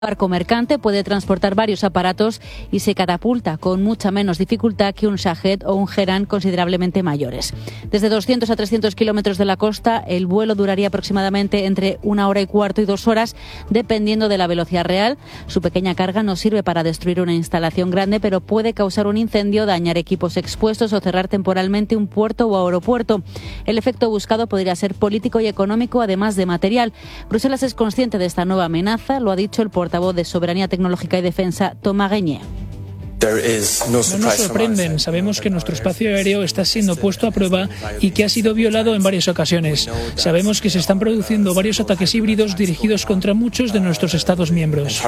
barco mercante puede transportar varios aparatos y se catapulta con mucha menos dificultad que un Shahed o un Geran considerablemente mayores. Desde 200 a 300 kilómetros de la costa, el vuelo duraría aproximadamente entre 1 hora y cuarto y 2 horas, dependiendo de la velocidad real. Su pequeña carga no sirve para destruir una instalación grande, pero puede causar un incendio, dañar equipos expuestos o cerrar temporalmente un puerto o aeropuerto. El efecto buscado podría ser político y económico, además de material. Bruselas es consciente de esta nueva amenaza, lo ha dicho el portavoz de Soberanía Tecnológica y Defensa, Thomas Guénier. No nos sorprenden. Sabemos que nuestro espacio aéreo está siendo puesto a prueba y que ha sido violado en varias ocasiones. Sabemos que se están produciendo varios ataques híbridos dirigidos contra muchos de nuestros Estados miembros.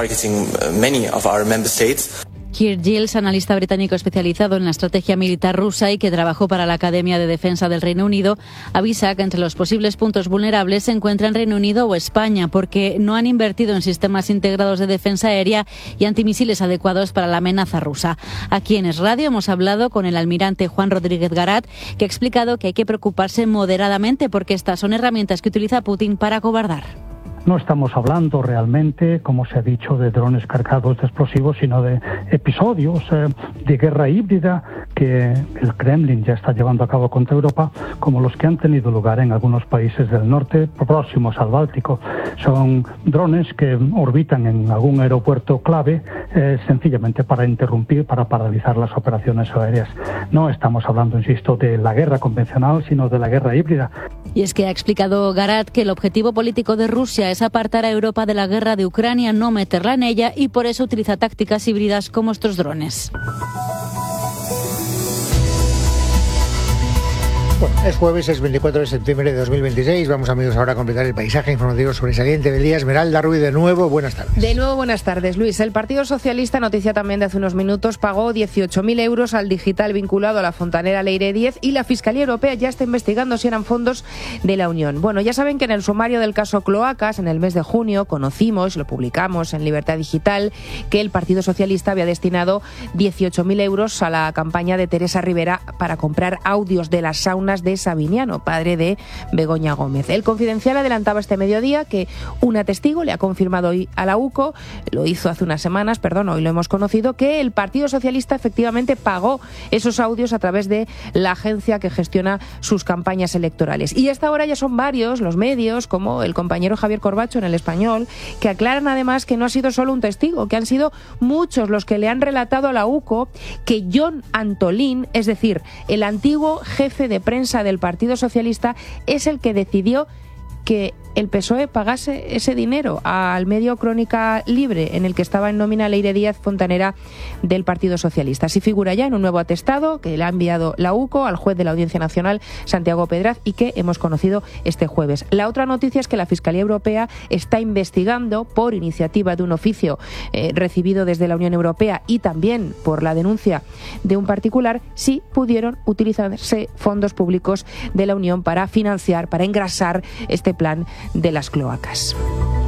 Keir Giles, analista británico especializado en la estrategia militar rusa y que trabajó para la Academia de Defensa del Reino Unido, avisa que entre los posibles puntos vulnerables se encuentran Reino Unido o España, porque no han invertido en sistemas integrados de defensa aérea y antimisiles adecuados para la amenaza rusa. Aquí en Es Radio hemos hablado con el almirante Juan Rodríguez Garat, que ha explicado que hay que preocuparse moderadamente porque estas son herramientas que utiliza Putin para acobardar. No estamos hablando realmente, como se ha dicho, de drones cargados de explosivos, sino de episodios de guerra híbrida que el Kremlin ya está llevando a cabo contra Europa, como los que han tenido lugar en algunos países del norte próximos al Báltico. Son drones que orbitan en algún aeropuerto clave sencillamente para interrumpir, para paralizar las operaciones aéreas. No estamos hablando, insisto, de la guerra convencional, sino de la guerra híbrida. Y es que ha explicado Garat que el objetivo político de Rusia es apartar a Europa de la guerra de Ucrania, no meterla en ella, y por eso utiliza tácticas híbridas como estos drones. Bueno, es jueves, es 24 de septiembre de 2026. Vamos, amigos, ahora a completar el paisaje informativo sobresaliente del día. Esmeralda Ruiz, de nuevo, buenas tardes. De nuevo, buenas tardes, Luis. El Partido Socialista, noticia también de hace unos minutos, pagó 18.000 euros al digital vinculado a la fontanera Leire 10 y la Fiscalía Europea ya está investigando si eran fondos de la Unión. Bueno, ya saben que en el sumario del caso Cloacas, en el mes de junio, conocimos, lo publicamos en Libertad Digital, que el Partido Socialista había destinado 18.000 euros a la campaña de Teresa Rivera para comprar audios de las saunas de Sabiniano, padre de Begoña Gómez. El Confidencial adelantaba este mediodía que una testigo le ha confirmado hoy a la UCO, lo hizo hace unas semanas, hoy lo hemos conocido, que el Partido Socialista efectivamente pagó esos audios a través de la agencia que gestiona sus campañas electorales. Y hasta ahora ya son varios los medios, como el compañero Javier Corbacho en El Español, que aclaran además que no ha sido solo un testigo, que han sido muchos los que le han relatado a la UCO que Jon Antolín, es decir, el antiguo jefe de prensa del Partido Socialista, es el que decidió que el PSOE pagase ese dinero al medio Crónica Libre, en el que estaba en nómina Leire Díaz, fontanera del Partido Socialista. Así figura ya en un nuevo atestado que le ha enviado la UCO al juez de la Audiencia Nacional, Santiago Pedraz, y que hemos conocido este jueves. La otra noticia es que la Fiscalía Europea está investigando, por iniciativa de un oficio recibido desde la Unión Europea y también por la denuncia de un particular, si pudieron utilizarse fondos públicos de la Unión para financiar, para engrasar este plan de las cloacas.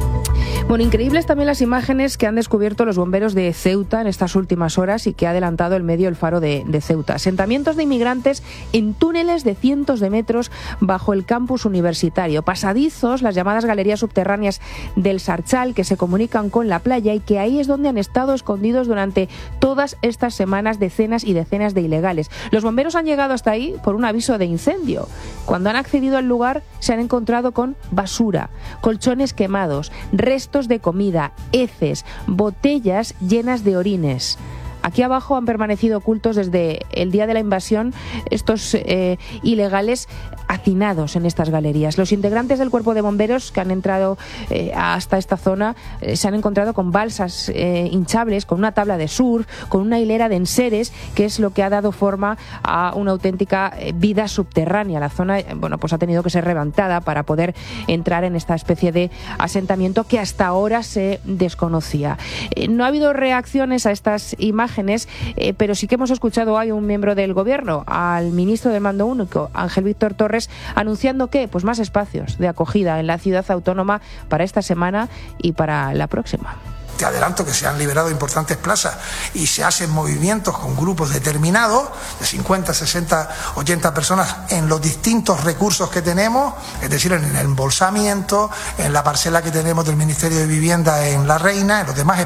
Bueno, increíbles también las imágenes que han descubierto los bomberos de Ceuta en estas últimas horas y que ha adelantado el medio El Faro de Ceuta. Asentamientos de inmigrantes en túneles de cientos de metros bajo el campus universitario. Pasadizos, las llamadas galerías subterráneas del Sarchal, que se comunican con la playa y que ahí es donde han estado escondidos durante todas estas semanas decenas y decenas de ilegales. Los bomberos han llegado hasta ahí por un aviso de incendio. Cuando han accedido al lugar se han encontrado con basura, colchones quemados, restos de comida, heces, botellas llenas de orines. Aquí abajo han permanecido ocultos desde el día de la invasión estos ilegales hacinados en estas galerías. Los integrantes del cuerpo de bomberos que han entrado hasta esta zona se han encontrado con balsas hinchables, con una tabla de surf, con una hilera de enseres, que es lo que ha dado forma a una auténtica vida subterránea. La zona, pues ha tenido que ser levantada para poder entrar en esta especie de asentamiento que hasta ahora se desconocía. No ha habido reacciones a estas imágenes, pero sí que hemos escuchado hoy a un miembro del gobierno, al ministro del Mando Único, Ángel Víctor Torres, anunciando que pues más espacios de acogida en la ciudad autónoma para esta semana y para la próxima. te adelanto que se han liberado importantes plazas y se hacen movimientos con grupos determinados de 50, 60, 80 personas en los distintos recursos que tenemos, es decir, en el embolsamiento, en la parcela que tenemos del Ministerio de Vivienda en La Reina, en los demás